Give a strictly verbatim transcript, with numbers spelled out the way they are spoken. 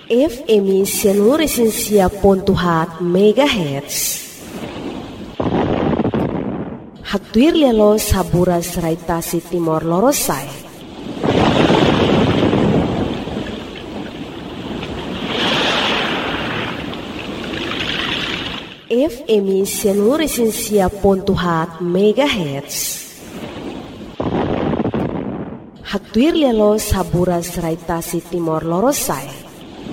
F M Sianuresensia pontuhat megahertz. Haktuir lelo saburas raitasi Timor Lorosai. F M Sianuresensia pontuhat megahertz. Haktuir lelo saburas raitasi Timor Lorosai.